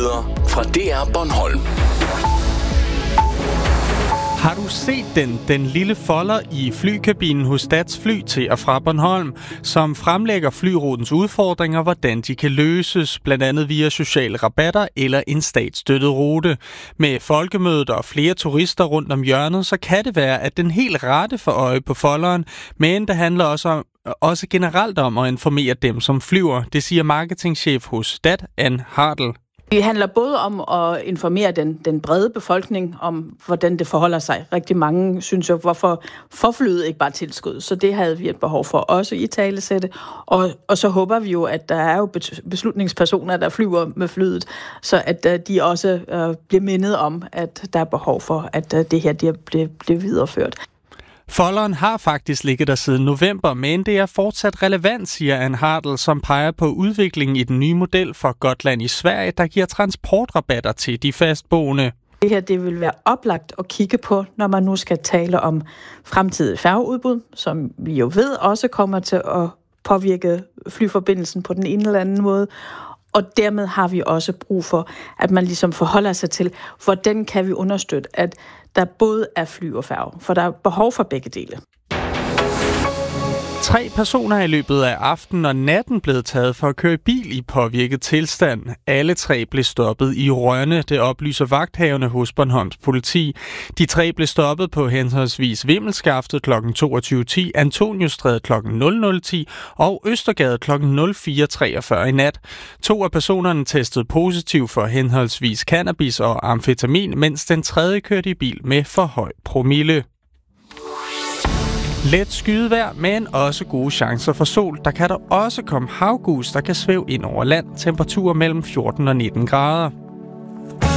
Nyheder fra DR Bornholm. Har du set den lille folder i flykabinen hos Stats Fly til og fra Bornholm, som fremlægger flyrutens udfordringer, hvordan de kan løses, blandt andet via sociale rabatter eller en statsstøttet rute. Med folkemødet og flere turister rundt om hjørnet, så kan det være, at den helt rette for øje på folderen, men det handler også generelt om at informere dem, som flyver. Det siger marketingchef hos Stat, Ann Hartl. Det handler både om at informere den brede befolkning om, hvordan det forholder sig. Rigtig mange synes jo, hvorfor flyet ikke bare tilskud. Så det havde vi et behov for også i talesætte. Og så håber vi jo, at der er jo beslutningspersoner, der flyver med flyet, så at de også bliver mindet om, at der er behov for, at det her bliver videreført. Folderen har faktisk ligget der siden november, men det er fortsat relevant, siger Ann Hartl, som peger på udviklingen i den nye model for Gotland i Sverige, der giver transportrabatter til de fastboende. Det her det vil være oplagt at kigge på, når man nu skal tale om fremtidige færgeudbud, som vi jo ved også kommer til at påvirke flyforbindelsen på den ene eller anden måde. Og dermed har vi også brug for, at man ligesom forholder sig til, hvordan kan vi understøtte, at der både er fly og færge, for der er behov for begge dele. 3 personer i løbet af aftenen og natten blevet taget for at køre bil i påvirket tilstand. Alle 3 blev stoppet i Rønne, det oplyser vagthavende hos Bornholms politi. De 3 blev stoppet på henholdsvis Vimmelskaftet kl. 22.10, Antoniusstræde kl. 00.10 og Østergade kl. 04.43 i nat. 2 af personerne testede positiv for henholdsvis cannabis og amfetamin, mens den tredje kørte i bil med for høj promille. Let skydevejr, men også gode chancer for sol. Der kan der også komme havgus, der kan svæve ind over land. Temperaturer mellem 14 og 19 grader.